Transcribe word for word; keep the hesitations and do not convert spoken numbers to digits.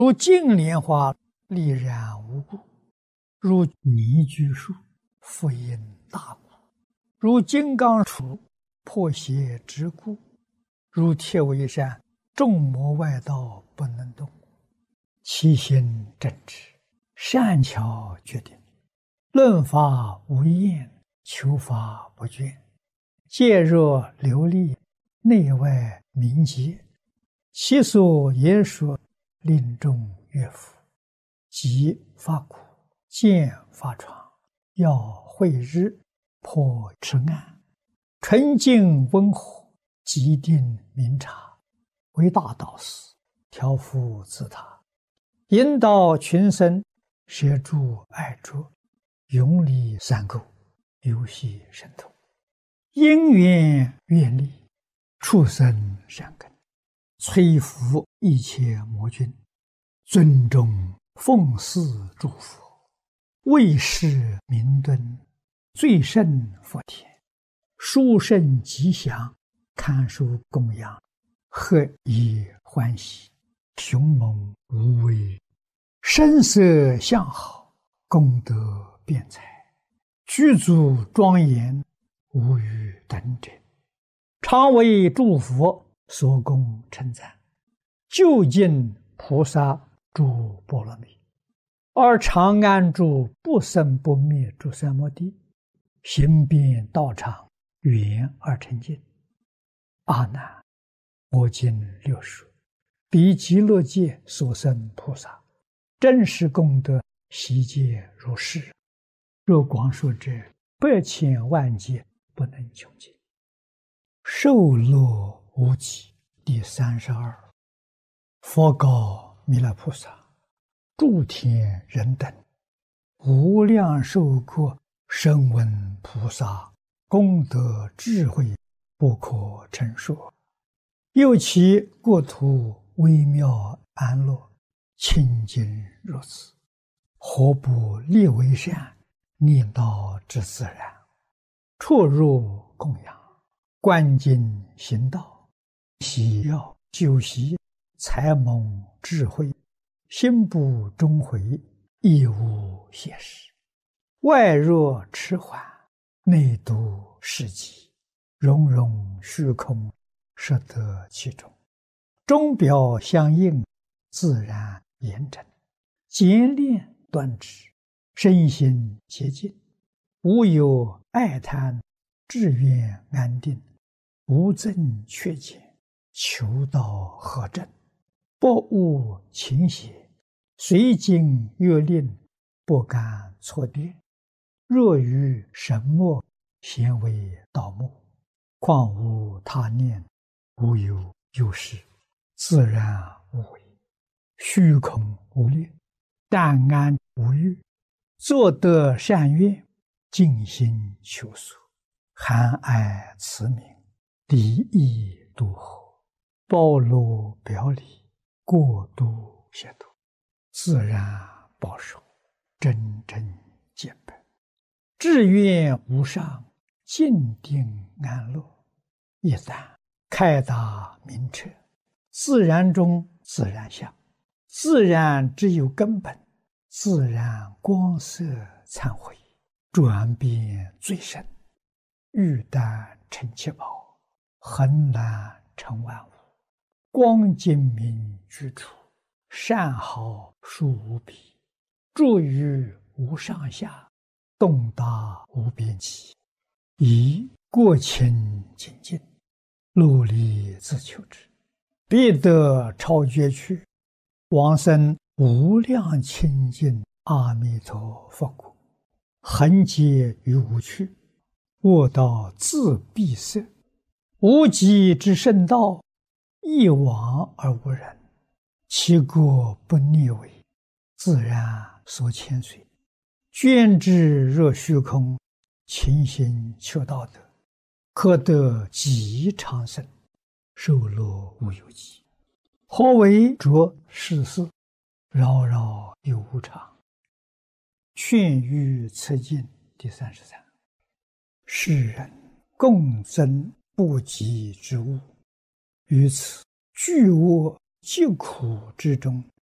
如净莲花，丽然无故；如泥居树，复因大故；如金刚杵，破邪之故；如铁围山，众魔外道不能动。其心正直，善巧决定，论法无厌，求法不倦，戒若流利，内外明洁。其所言说，令众悦服。即发苦，见发疮，要慧日，破痴暗，纯净温和，极定明察，为大导师，调伏自他，引导群生，摄诸爱着，永离三垢，游戏神通，因缘愿力，畜生善根，摧伏一切魔君，尊重奉祀诸佛，为世明敦，最胜佛田，殊胜吉祥，堪殊供养，何以欢喜，雄猛无畏，声色相好，功德辩才，具足庄严，无与等者，常为诸佛所供称赞，究竟菩萨诸波罗蜜，而常安住不生不灭诸三摩地，行遍道场，圆而成净。阿难，我今六说，彼极乐界所生菩萨，真实功德悉皆如是。若光说者，百千万劫不能穷尽。受乐无极。第三十二。佛告弥勒菩萨：诸天人等，无量寿国声闻菩萨功德智慧不可称说，又其国土微妙安乐，清净如此，何不立为善，念道之自然，出入供养，观经行道，喜要修习，才蒙智慧，心不终回，亦无邪事。外若迟缓，内度世极，融融虚空，摄得其中，钟表相应，自然严整，简练端直，身心洁净，无有爱贪，志愿安定，无增缺减，求道合正，不误情邪，随经阅令，不敢错跌。若于神墨，咸为盗墓，况无他念，无有有事，自然无为，虚空无裂，淡安无欲，作得善愿，尽心求索，含爱慈悯，离意度合，包罗表里，过度协度，自然保守，真正见本，志愿无上，静定安乐。一旦开达明彻，自然中自然相，自然只有根本，自然光色忏悔，转变最深，玉丹成七宝，恒难成万物，光精明居处，善好殊无比，住于无上下，动达无边际，以过清净尽，努力自求之，必得超绝去，往生无量清净阿弥陀佛国，恒劫于无趣，卧道自闭塞，无极之圣道，一往而无人，其国不逆违，自然所牵随，捐之若虚空，勤心求道德，可得极长生，寿乐无有极。何为着世事，扰扰有无常。劝喻此经第三十三。世人共增不及之物，于此巨恶极苦之中，